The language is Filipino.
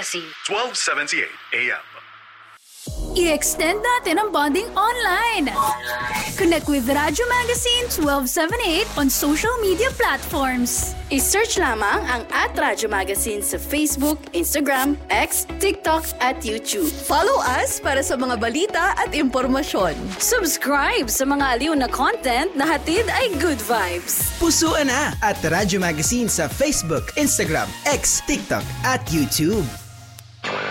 Magazine. 1278 AM. I-extend natin ang bonding online. Connect with Radyo Magazine 1278 on social media platforms. I-search lamang ang @Radyo Magazine sa Facebook, Instagram, X, TikTok at YouTube. Follow us para sa mga balita at impormasyon. Subscribe sa mga aliw na content na hatid ay good vibes. Pusuan na at Radyo Magazine sa Facebook, Instagram, X, TikTok at YouTube.